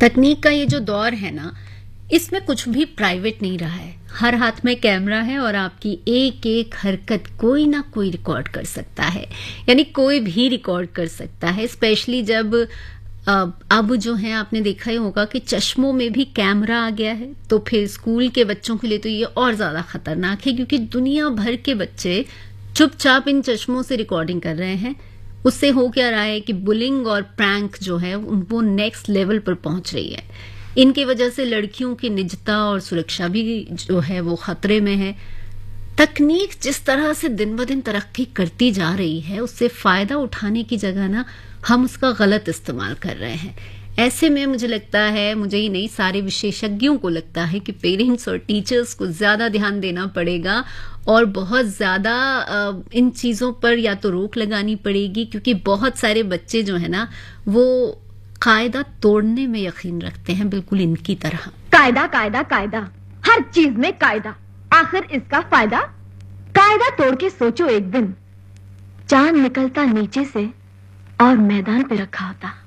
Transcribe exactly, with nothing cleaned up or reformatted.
तकनीक का ये जो दौर है ना, इसमें कुछ भी प्राइवेट नहीं रहा है। हर हाथ में कैमरा है और आपकी एक एक हरकत कोई ना कोई रिकॉर्ड कर सकता है, यानी कोई भी रिकॉर्ड कर सकता है। स्पेशली जब अब अब जो है, आपने देखा ही होगा कि चश्मों में भी कैमरा आ गया है, तो फिर स्कूल के बच्चों के लिए तो ये और ज्यादा खतरनाक है, क्योंकि दुनिया भर के बच्चे चुपचाप इन चश्मों से रिकॉर्डिंग कर रहे हैं। उससे हो क्या रहा है कि बुलिंग और प्रैंक जो है वो नेक्स्ट लेवल पर पहुंच रही है। इनकी वजह से लड़कियों की निजता और सुरक्षा भी जो है वो खतरे में है। तकनीक जिस तरह से दिन ब दिन तरक्की करती जा रही है, उससे फायदा उठाने की जगह ना हम उसका गलत इस्तेमाल कर रहे हैं। ऐसे में मुझे लगता है, मुझे ही नहीं सारे विशेषज्ञों को लगता है कि पेरेंट्स और टीचर्स को ज्यादा ध्यान देना पड़ेगा और बहुत ज्यादा इन चीजों पर या तो रोक लगानी पड़ेगी, क्योंकि बहुत सारे बच्चे जो है ना वो कायदा तोड़ने में यकीन रखते हैं, बिल्कुल इनकी तरह। कायदा कायदा कायदा, हर चीज में कायदा, आखिर इसका फायदा? कायदा तोड़ के सोचो, एक दिन चांद निकलता नीचे से और मैदान पे रखा होता।